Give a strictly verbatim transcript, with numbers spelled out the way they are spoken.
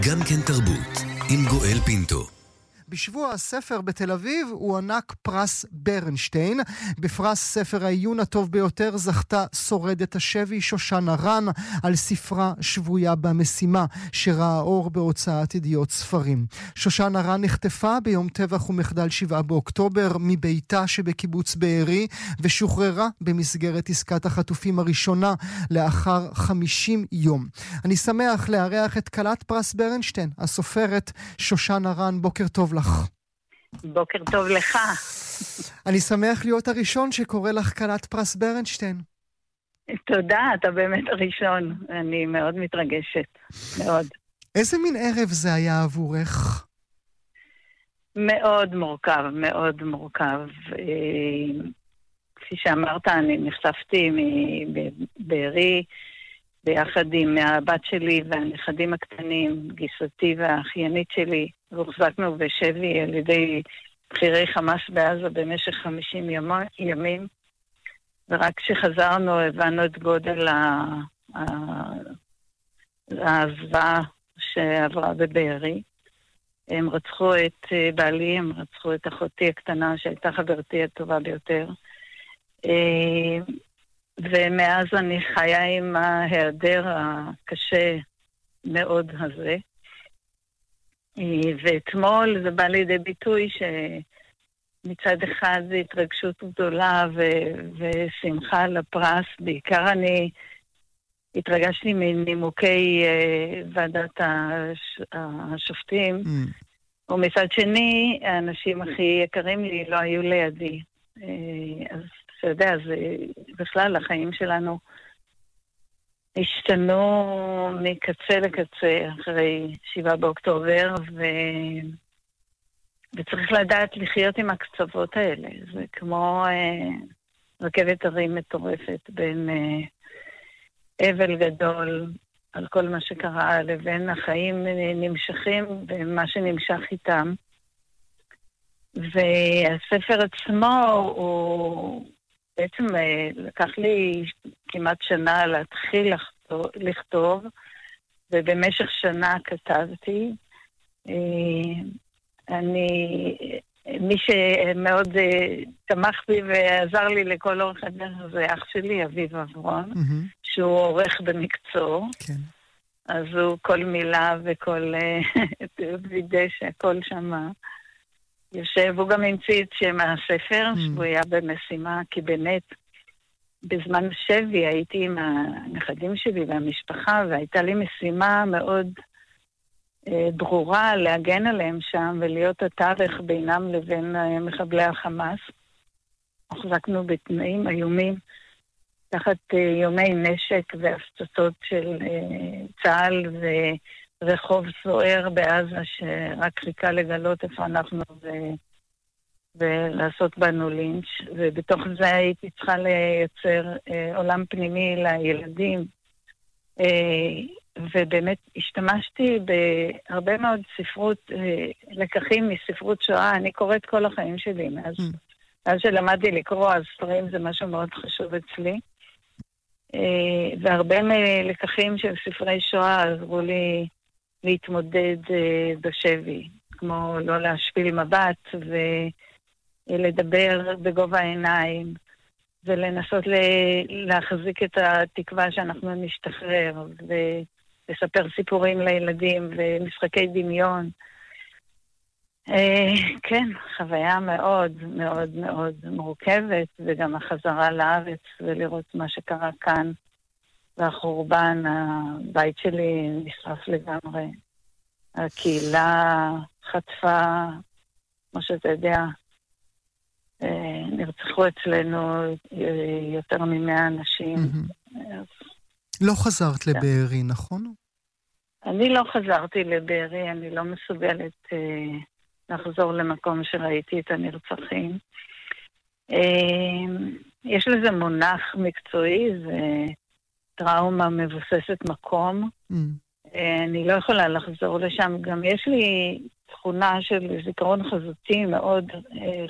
גם כן תרבות, עם גואל פינטו. בשבוע הספר בתל אביב הוא ענק פרס ברנשטיין. בפרס ספר העיון הטוב ביותר זכתה שורדת השבי שושנה רן על ספרה שבויה במשימה, שראה אור בהוצאת ידיעות ספרים. שושנה רן נחטפה ביום טבח ומחדל שבעה באוקטובר מביתה שבקיבוץ בארי, ושוחררה במסגרת עסקת החטופים הראשונה לאחר חמישים יום. אני שמח לארח את כלת פרס ברנשטיין, הסופרת שושנה רן. בוקר טוב לך. בוקר טוב לך. אני שמח להיות הראשון שקורא לך כלת פרס ברנשטיין. תודה, אתה באמת הראשון. אני מאוד מתרגשת, מאוד. איזה מין ערב זה היה עבורך? מאוד מורכב, מאוד מורכב. כפי שאמרת, אני נחשפתי מבארי ביחד עם הבת שלי והנכדים הקטנים, גיסתי והאחיינית שלי, והוחזקנו בשבי על ידי בחירי חמאס בעזה במשך חמישים ימים, ורק כשחזרנו הבנו את גודל הזוועה שעברה בבארי. הם רצחו את בעלי, הם רצחו את אחותי הקטנה שהייתה חברתי הטובה ביותר. ומאז אני חיה עם ההיעדר הקשה מאוד הזה. ואתמול זה בא לידי ביטוי שמצד אחד זה התרגשות גדולה ו- ושמחה לפרס. בעיקר אני התרגשתי מנימוקי uh, ועדת הש- השופטים, mm. ומצד שני האנשים הכי יקרים לי לא היו לידי. Uh, אז אתה יודע, זה בכלל החיים שלנו השתנו מקצה לקצה אחרי שבעה באוקטובר, ו... וצריך לדעת לחיות עם הקצוות האלה. זה כמו אה, רכבת הרים מטורפת בין אה, אבל גדול על כל מה שקרה לבין החיים נמשכים ומה שנמשך איתם. והספר עצמו הוא בעצם לקח לי כמעט שנה להתחיל לכתוב, לכתוב ובמשך שנה כתבתי. אני, מי שמאוד תמך בי ועזר לי לכל אורך הדרך זה אח שלי, אביב אברון, mm-hmm. שהוא עורך במקצוע. כן. אז הוא כל מילה וכל וידא שהכל שמה. יושב, הוא גם המציא את שם הספר, mm. שבויה במשימה, כי באמת בזמן שבי הייתי עם הנכדים שלי והמשפחה, והייתה לי משימה מאוד אה, ברורה להגן עליהם שם, ולהיות התווך בינם לבין אה, מחבלי החמאס. החזקנו בתנאים איומים, תחת אה, יומי נשק והפצצות של אה, צה"ל ו... רחוב סוער בעזה שרק חיכה לגלות איפה אנחנו ו... ולעשות בנו לינץ', ובתוך זה הייתי צריכה לייצר אה, עולם פנימי לילדים, אה, ובאמת השתמשתי בהרבה מאוד ספרות, אה, לקחים מספרות שואה. אני קוראת כל החיים שלי מאז, mm. מאז שלמדתי לקרוא, אז ספרים זה משהו מאוד חשוב אצלי, אה, והרבה מלקחים של ספרי שואה עזרו לי להתמודד uh, בשבי, כמו לא להשפיל מבט ולדבר בגובה העיניים ולנסות ל- להחזיק את התקווה שאנחנו נשתחרר ולספר סיפורים לילדים ומשחקי דמיון. Uh, כן, חוויה מאוד מאוד מאוד מורכבת, וגם החזרה לארץ ולראות מה שקרה כאן. והחורבן, הבית שלי נשרף לגמרי. הקהילה חטפה, כמו שאתה יודע, נרצחו אצלנו יותר ממאה אנשים. לא חזרת לבארי, נכון? אני לא חזרתי לבארי, אני לא מסוגלת לחזור למקום שראיתי את הנרצחים. יש לזה מונח מקצועי, זה טראומה מבוססת מקום. Mm. אני לא יכולה לחזור לשם. גם יש לי תכונה של זיכרון חזותי מאוד